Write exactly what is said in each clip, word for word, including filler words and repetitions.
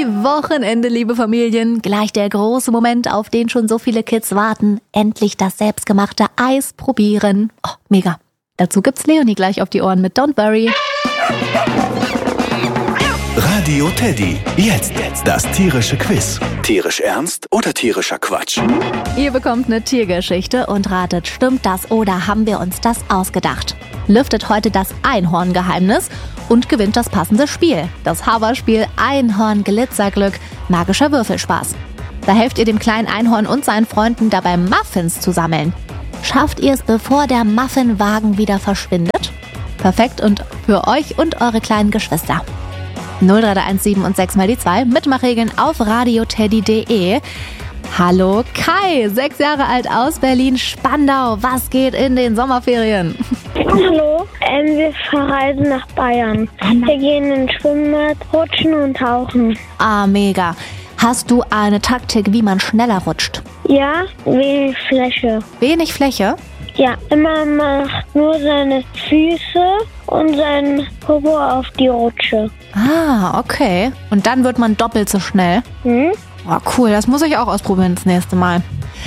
Wochenende, liebe Familien. Gleich der große Moment, auf den schon so viele Kids warten. Endlich das selbstgemachte Eis probieren. Oh, mega. Dazu gibt's Leonie gleich auf die Ohren mit Don't Worry. Radio Teddy. Jetzt das tierische Quiz. Tierisch ernst oder tierischer Quatsch? Ihr bekommt eine Tiergeschichte und ratet, stimmt das oder haben wir uns das ausgedacht? Lüftet heute das Einhorngeheimnis und gewinnt das passende Spiel. Das Haberspiel Einhorn Glitzerglück, magischer Würfelspaß. Da helft ihr dem kleinen Einhorn und seinen Freunden dabei, Muffins zu sammeln. Schafft ihr es, bevor der Muffinwagen wieder verschwindet? Perfekt und für euch und eure kleinen Geschwister. null drei eins sieben und sechs mal die zwei, Mitmachregeln auf radioteddy punkt de. Hallo Kai, sechs Jahre alt aus Berlin-Spandau. Was geht in den Sommerferien? Hallo, ähm, wir verreisen nach Bayern. Wir gehen ins Schwimmbad, rutschen und tauchen. Ah, mega. Hast du eine Taktik, wie man schneller rutscht? Ja, wenig Fläche. Wenig Fläche? Ja, immer macht nur seine Füße und seinen Popo auf die Rutsche. Ah, okay. Und dann wird man doppelt so schnell? Hm? Oh, cool, das muss ich auch ausprobieren das nächste Mal.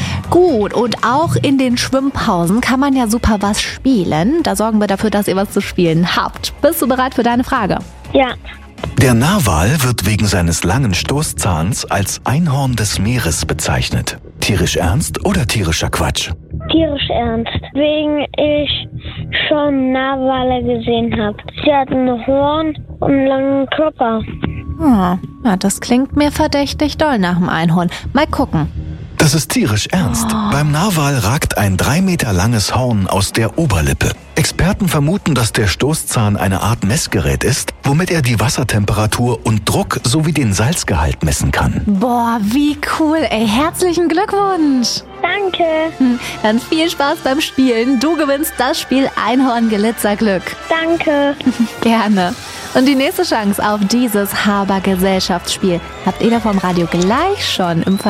Gut, und auch in den Schwimmpausen kann man ja super was spielen. Da sorgen wir dafür, dass ihr was zu spielen habt. Bist du bereit für deine Frage? Ja. Der Narwal wird wegen seines langen Stoßzahns als Einhorn des Meeres bezeichnet. Tierisch ernst oder tierischer Quatsch? Tierisch ernst, wegen ich schon Narwale gesehen habe. Sie hatten ein Horn und einen langen Körper. Hm, ja, das klingt mir verdächtig doll nach dem Einhorn. Mal gucken. Das ist tierisch ernst. Oh. Beim Narwal ragt ein drei Meter langes Horn aus der Oberlippe. Experten vermuten, dass der Stoßzahn eine Art Messgerät ist, womit er die Wassertemperatur und Druck sowie den Salzgehalt messen kann. Boah, wie cool, ey. Herzlichen Glückwunsch. Danke. Hm, dann viel Spaß beim Spielen. Du gewinnst das Spiel Einhorn Glitzerglück. Danke. Gerne. Und die nächste Chance auf dieses Haber-Gesellschaftsspiel habt ihr da vom Radio gleich schon im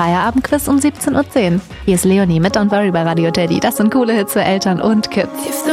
Familienfeierabendquiz um siebzehn Uhr zehn. Hier ist Leonie mit Don't Worry bei Radio Teddy. Das sind coole Hits für Eltern und Kids.